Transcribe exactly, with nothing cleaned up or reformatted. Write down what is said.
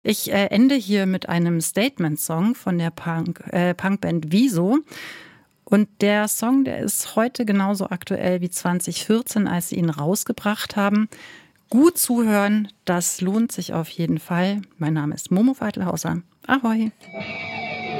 Ich äh, ende hier mit einem Statement-Song von der Punk, äh, Punkband Wieso. Und der Song, der ist heute genauso aktuell wie zwanzig vierzehn, als sie ihn rausgebracht haben. Gut zuhören, das lohnt sich auf jeden Fall. Mein Name ist Momo Feitelhauser. Ahoi!